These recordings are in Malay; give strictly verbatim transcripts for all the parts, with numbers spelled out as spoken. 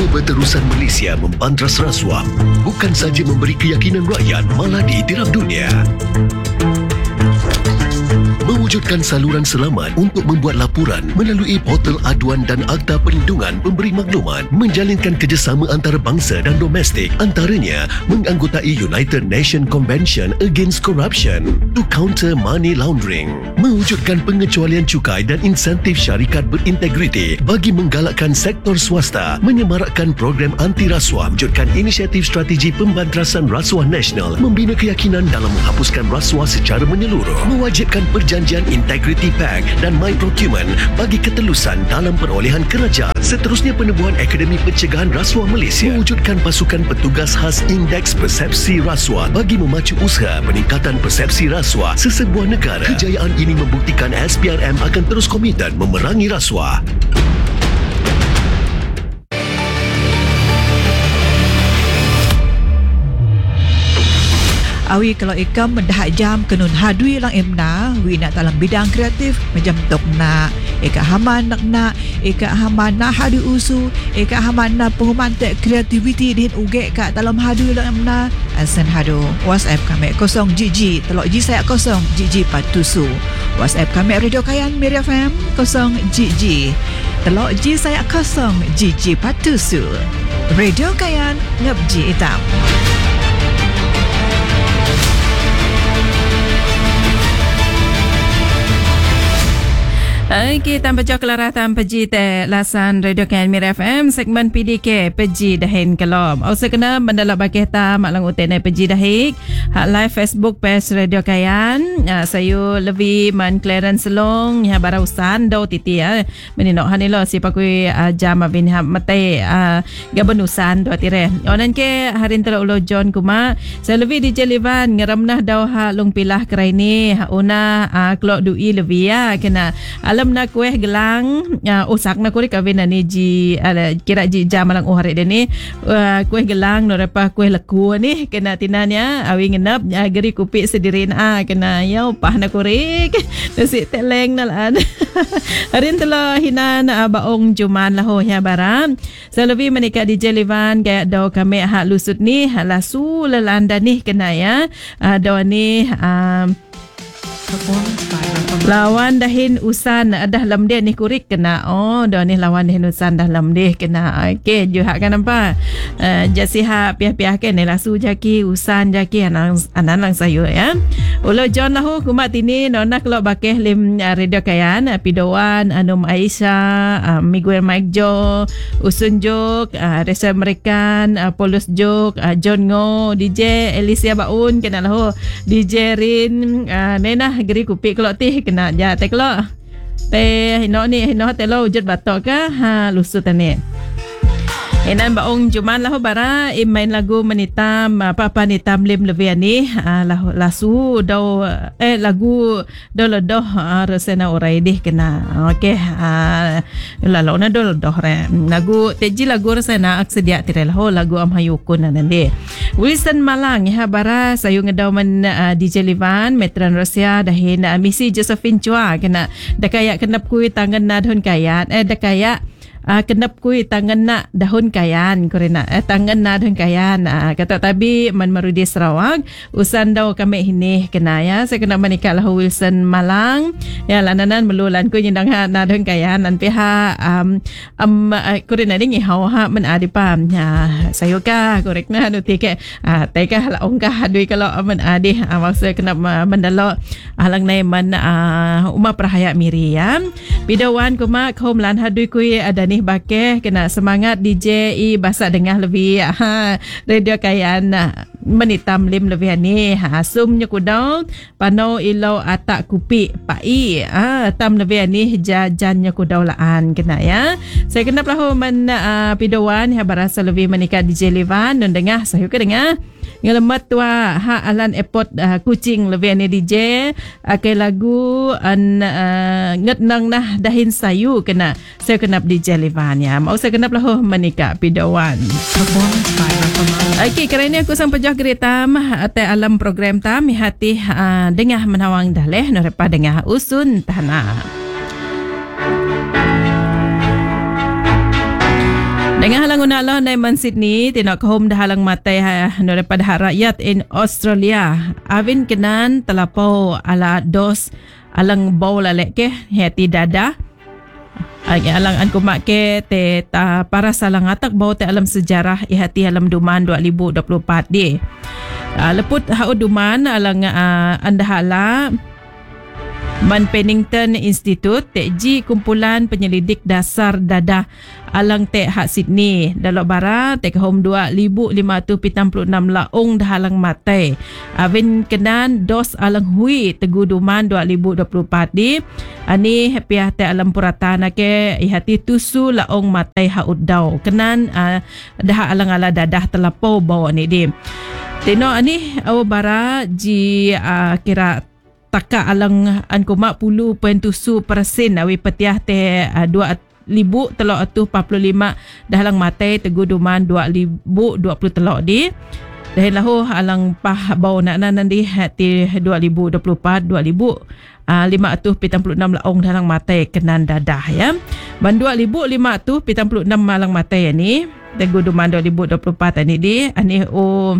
Keberterusan Malaysia membantras rasuah bukan saja memberi keyakinan rakyat, malah ditiram dunia. Mewujudkan saluran selamat untuk membuat laporan melalui portal aduan dan Akta Perlindungan Pemberi Maklumat, menjalinkan kerjasama antarabangsa dan domestik, antaranya menganggotai United Nations Convention Against Corruption to counter money laundering, mewujudkan pengecualian cukai dan insentif syarikat berintegriti bagi menggalakkan sektor swasta, menyemarakkan program anti rasuah, wujudkan inisiatif strategi pembantrasan rasuah nasional, membina keyakinan dalam menghapuskan rasuah secara menyeluruh, mewajibkan perjanjian Integrity Pact dan My Procurement bagi ketelusan dalam perolehan kerajaan. Seterusnya, penubuhan Akademi Pencegahan Rasuah Malaysia, mewujudkan pasukan petugas khas Indeks Persepsi Rasuah bagi memacu usaha peningkatan persepsi rasuah sesebuah negara. Kejayaan ini membuktikan S P R M akan terus komited memerangi rasuah. Awi kalau ikam mendahat jam kenun hadui lang emna, wi nak dalam bidang kreatif macam tok nak, eka haman nak nak, eka haman nak hadu usu, eka haman nak pengumantek kreativiti din uge kat dalam hadui lang emna, asan hadu. WhatsApp kami kosong G G, telok G saya kosong G G patusu. WhatsApp kami Radio Kayan Miri F M kosong G G, telok G saya kosong G G patusu. Radio Kayan ngabji hitam. Okey, tanpa jauh kelaratan peji te lasan Radio Kayan Miri F M segmen P D K peji dahin kelom. Asa kena mendalak bakih ta maklang utene peji dahik. Hak live Facebook page Radio Kayan. Ya, saya lebih man Clarence Long ya barausan do titi ya. Meninok hanilo si pakui uh, jam abin ha mate uh, gabenusan do tire. Onan ke harin telo ulo John kuma. Saya lebih di Jelivan ngeramnah daw ha long pilah kerai ni ha una uh, klok dui lebih ya kena alam na kueh gelang uh, usak na kurik kawin na ni ji uh, kira ji jam malang uhari dia ni uh, kueh gelang no repa kueh leku ni kena tinanya awi ngenap uh, geri kupi sedirin ah kena yau pah na kurik nasi teleng na laan harin telo hinan uh, baong juman laho ya baram selawi menikah di Jelivan gaya daw kami hak lusut ni hak lasu lelanda ni kena ya uh, daw ni uh, lawan dahin usan dah lam dia ni kurik kena oh dah ni lawan dahin usan dah lam dia kena okey ju hak kan nampak uh, jasi hak piah-piah kan ni lasu jaki usan jaki anan anan lang sayo ya ulo John lahu kumat ini nona kalau bakeh lim uh, Radio Kayan uh, Pidowan Anum Aisyah uh, Miguel Mike Jo Usun Jok uh, Resa American uh, Polus Jok uh, John Ngo D J Alicia Baun kena lahu D J Rin uh, Nena geri kupi kelok tih kena ja te kelok te hino ni hino telo ujud batok ka ha lusut ni enan baong juman lahu bara imain lagu menitam apa-apa nitam lim levian ni uh, lahu lasu do eh lagu do lodoh uh, resena orai dih kena okey uh, lalu na do lodoh re lagu teji lagu resena aksedia tire lahu lagu amhayukun nanti Wilson Malang ya bara sayu ngedaw man uh, D J Livan Metran Rusia dahin uh, misi Josephine Chua kena dakayak kenap kui tangan nadhon kayat eh dakayak Uh, kenap kui tangan nak dahun kayan korena eh, tangan nak dahun kayan uh, kata tabi man marudi Sarawak usan daw kami ini kena ya saya kena menikah lahu Wilson Malang ya lananan melulan ku nyindang ha na dahun kayan nan piha um, um uh, korena ni ngihau ha men adi pam ya sayo ka korek na nu tike ah uh, teka la ongka dui kalau men adi uh, maksud kena uh, mendalo halang nai man uh, uma perhaya miri ya pidawan kuma khomlan hadui ku ada ni bakeh kena semangat D J I bahasa dengah lebih ha Radio Kayan menitam lim lebih ni ha sum nyekudau panau ilau atak kupi pai ah tam lebih ni jajan nyekudau laan kena ya saya kena pelahu men uh, pidowan ha barasa lebih menikah D J Livan dan dengah saya ke dengar ngelemat tua ha alan airport uh, kucing lebih ni D J akai lagu an uh, nget nang nah dahin sayu kena saya kena D J Livan ya mau saya kena pelahu menikah pidowan okey kerana aku sang pejah kereta ate alam program ta mi hati uh, dengah menawang daleh nerepa dengah usun tanah Dengan halang unalah na Man Sydney tinok kahum dah halang matai ha daripada hak rakyat in Australia. Avin kenan telapau ala dos alang bau lalek ke hati dadah. Agi alang an kumak ke te ta para salang atak bau te alam sejarah ihati alam duman dua ribu dua puluh empat di. Uh, leput hau duman alang uh, anda hala Man Pennington Institute tekji kumpulan penyelidik dasar dadah alang tek hak Sydney dalam barat tek home dua ribu lima ratus tujuh puluh enam laung dah alang matai avin kenan dos alang hui tegu duman dua ribu dua puluh empat di ani piah tek alam puratana ke ihati tusu laung matai hak udau kenan uh, dah alang ala dadah telapau bawa ni di tino ani aw bara ji uh, kira taka alang an kumak puluh poin tusu persen awi petiah te uh, dua ribu telok atuh empat puluh lima dah alang matai tegu duman dua ribu dua puluh telok di dah lahu alang pah bau nak nan di hati dua ribu dua puluh empat dua ribu lima ratus tujuh puluh enam laung dah alang matai kenan dadah ya ban dua ribu lima ratus tujuh puluh enam alang matai ni tegu duman dua ribu dua puluh empat ni di ani o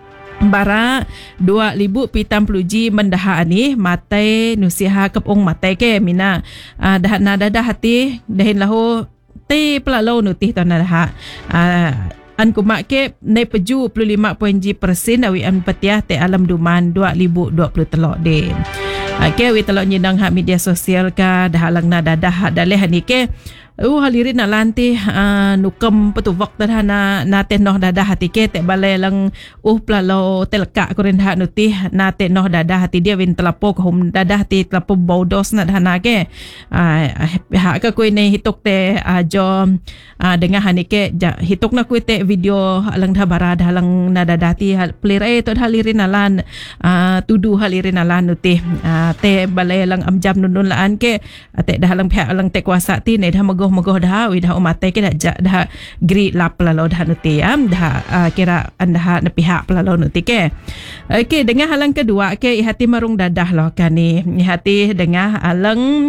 bara dua ribu pitam puluh ji mendaha ni matai nusiha kepung matai ke mina uh, dah nada dah hati dahin lahu te pelalau nutih tu nada uh, an kumak ke ne peju dua puluh lima persen awi an petiah te alam duman dua ribu dua puluh telok de okay, awi telok nyindang hak media sosial ka dah alang nada dah daleh ni ke Uh, halirin nak lanti uh, nukem petuvok dah na na tenoh dadah hati ke tek balai lang uh pelalo telka kurin hak nutih na tenoh dadah hati dia win telapo hum dadah hati telapo baudos na dana ke uh, hak ke kui ne hitok te uh, jom uh, dengar hani ke ja, hitok na kui te video lang dah bara dah lang na dadah hati pelire tu halirin alan uh, tudu halirin alan nutih uh, te balai lang amjam nunun laan ke uh, te dah lang pihak lang te kuasa ti ne dah megoh dah wi dah umatai ke dah dah gri lap lalau dah nuti am dah uh, kira anda na pihak lalau nuti ke okey dengan halang kedua ke ihati marung dadah loh kan ni ihati dengan halang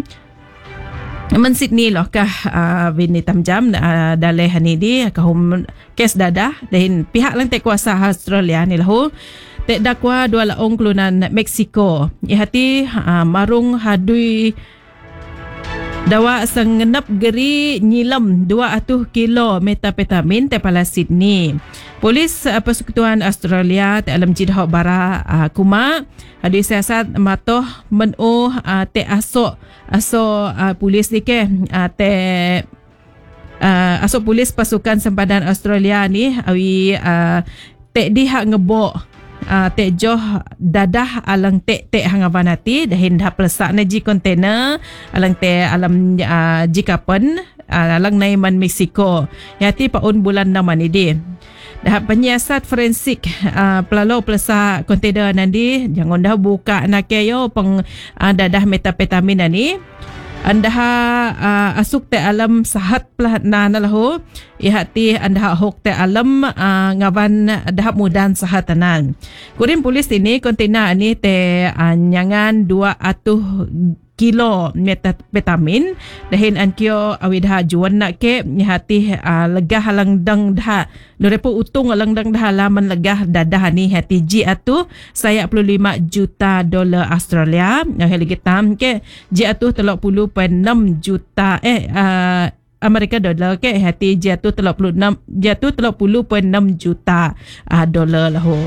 Man Sydney loh kah uh, Vinny Tamjam uh, daleh ni di kahum kes dadah dan pihak lang tek kuasa Australia ni lahu tek dakwa dua laung kelunan Mexico ihati uh, marung hadui dawa sengenap geri nyilam dua ratus kilo metapetamin tepala Sydney. Polis uh, Persekutuan Australia te alam jidhau bara uh, kuma adi siasat matoh menu uh, te asok asok uh, polis ni ke uh, te uh, asok polis pasukan sempadan Australia ni awi uh, te dihak ngebok Uh, tek joh dadah alang tek tek hangavanati dahin dah pelesak na ji kontainer alang te alam uh, jikapan uh, alang naiman Mexico yati paun bulan naman ini dah penyiasat forensik uh, pelalau pelesak kontainer nanti jangan dah buka nak yo peng uh, dadah metapetamin ni anda uh, asuk te alam sahat pelah na lahu ihati anda hok te alam uh, ngavan dah mudan sahatanan kurin polis ini kontainer ni te uh, nyangan dua ratus kilo metapetamin dahin ankyo awidha juan nak ke hati uh, legah halang dang dah dorepo utung halang dang dah laman legah dadah ni hati ji atu saya puluh lima juta dolar Australia yang lagi tam ke ji atu telok puluh poin enam juta eh uh, Amerika dolar ke hati ji atu telok puluh enam ji atu telok puluh poin enam juta uh, dolar lahu.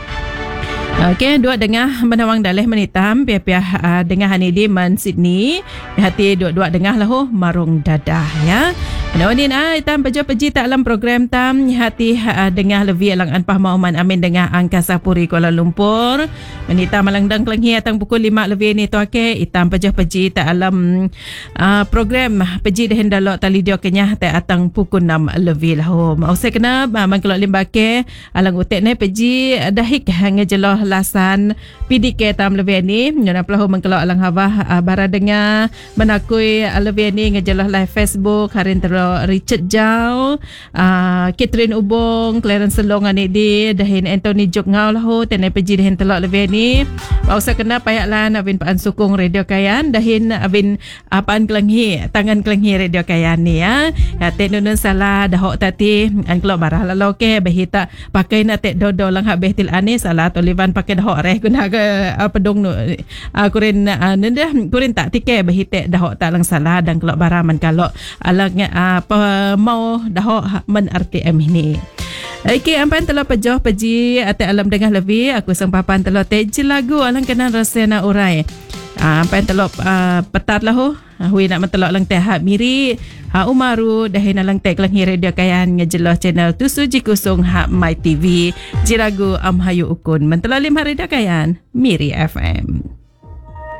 Okey, dua dengar menawang daleh menitam pihak-pihak uh, dengar hani di Man Sydney hati dua-dua dengar lahu marung dadah ya. Menawanin ah itam peja-peji tak dalam program tam hati uh, dengar lebih alang anpah mauman amin dengar Angkasa Puri Kuala Lumpur. Menitam malang dang kelenghi atang pukul lima lebih ni tu okey itam peja-peji tak dalam uh, program peji dah hendalok tali dio kenyah tak atang pukul enam lebih lahu. Mau saya kena uh, mangkelok limbake alang utek ni peji dahik ngejeloh lasan P D K tam lebih ni nyona pelahu mengkelok alang hawah uh, bara dengar menakui uh, lebih ni ngejelah live Facebook harin terus telo Richard Jau, uh, Catherine Ubong, Clarence Selong ani di, dahin Anthony Jok ngau lah ho, tenai peji dahin telo lebih ni. Pausa kena payak lan abin paan sukung Radio Kayan, dahin abin uh, paan kelenghi, tangan kelenghi Radio Kayan ni ya. Ya tek nun salah dahok tati an kelok barah lalau ke bahita pakai na tek dodo lang ha behtil ani salah tolivan pakai dahok reh guna ke uh, pedong nu uh, kurin uh, nenda kurin tak tike bahite dahok tak lang salah dan kelok baraman kalau alangnya apa mau dahok men R T M ini. Okey, ampan telah pejoh peji ate alam dengah lebih aku sempapan telah teji lagu alang kenan rasana urai. Ah, ampan telah uh, petat lah ho. Hui nak mentelok lang teh hak miri ha umaru dahin lang teh lang Radio Kayan ngejelah channel tujuh kosong hak My T V jiragu amhayu ukun mentelok lim Radio Kayan Miri F M.